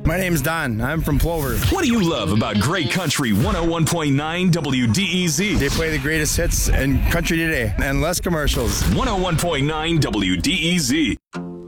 My name's Don. I'm from Plover. What do you love about Great Country 101.9 WDEZ? They play the greatest hits in country today and less commercials. 101.9 WDEZ.